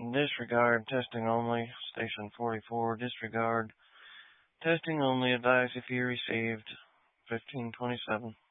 Disregard testing only. Station 44, disregard. Testing only advice if you received 1527.